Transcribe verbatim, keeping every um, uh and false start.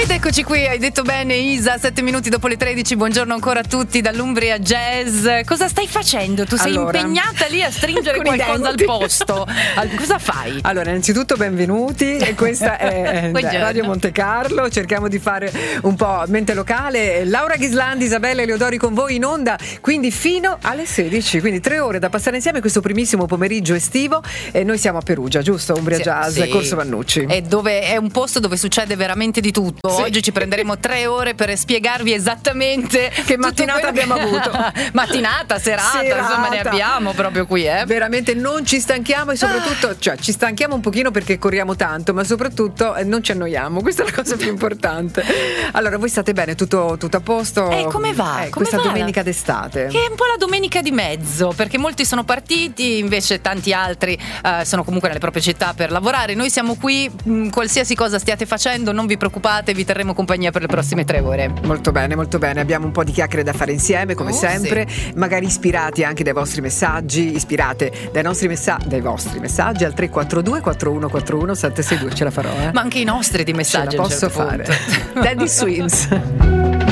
Ed eccoci qui, hai detto bene Isa, sette minuti dopo le tredici, buongiorno ancora a tutti dall'Umbria Jazz. Cosa stai facendo? Tu sei allora, impegnata lì a stringere qualcosa al posto. Cosa fai? Allora, innanzitutto benvenuti, questa è Radio Monte Carlo, cerchiamo di fare un po' mente locale. Laura Ghislandi, Isabella Eleodori con voi in onda, quindi fino alle sedici, quindi tre ore da passare insieme questo primissimo pomeriggio estivo. E noi siamo a Perugia, giusto? Umbria sì, Jazz, sì. Corso Vannucci. È, dove, è un posto dove succede veramente di tutto. Sì. Oggi ci prenderemo tre ore per spiegarvi esattamente che mattinata abbiamo avuto. Mattinata, serata, serata, insomma ne abbiamo proprio qui, eh. Veramente non ci stanchiamo e soprattutto, ah. cioè ci stanchiamo un pochino perché corriamo tanto, ma soprattutto eh, non ci annoiamo, questa è la cosa più importante. Allora, voi state bene? Tutto, tutto a posto? E eh, come va? Eh, come questa va domenica la... d'estate? Che è un po' la domenica di mezzo, perché molti sono partiti, invece tanti altri eh, sono comunque nelle proprie città per lavorare. Noi siamo qui, mh, qualsiasi cosa stiate facendo, non vi preoccupate, vi terremo compagnia per le prossime tre ore. Molto bene, molto bene. Abbiamo un po' di chiacchiere da fare insieme, come oh, sempre. Sì. Magari ispirati anche dai vostri messaggi, ispirate dai nostri messaggi, dai vostri messaggi al tre quattro due quattro uno quattro uno sette sei due. Ce la farò, eh? Ma anche i nostri di messaggi. Ce la posso certo fare. punto. Daddy Swims.